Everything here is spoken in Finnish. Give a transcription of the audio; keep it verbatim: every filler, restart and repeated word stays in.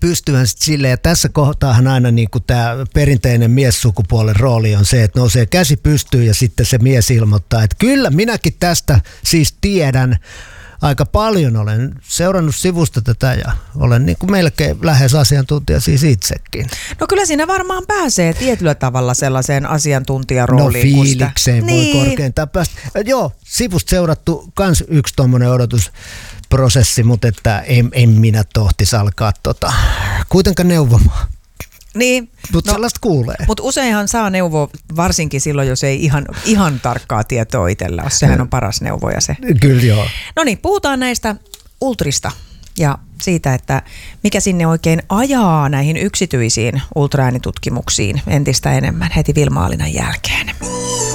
pystyyn sitten silleen, ja tässä kohtaahan aina niin kuin tämä perinteinen miessukupuolen rooli on se, että nousee käsi pystyyn ja sitten se mies ilmoittaa, että kyllä minäkin tästä siis tiedän. Aika paljon olen seurannut sivusta tätä ja olen niin kuin melkein lähes asiantuntija siis itsekin. No kyllä siinä varmaan pääsee tietyllä tavalla sellaiseen asiantuntijarooliin. No fiilikseen voi niin. korkeintaan päästä. Joo, sivusta seurattu kans yksi tommonen odotusprosessi, mutta että en, en minä tohtis alkaa tota, kuitenkaan neuvomaan. Niin. Mutta no, sellaista kuulee. Mutta useinhan saa neuvoa varsinkin silloin, jos ei ihan, ihan tarkkaa tietoa itsellä ole. Sehän on paras neuvo ja se. Kyllä joo. No niin, puhutaan näistä ultrista ja siitä, että mikä sinne oikein ajaa näihin yksityisiin ultraäänitutkimuksiin entistä enemmän heti Vilma Aalinan jälkeen.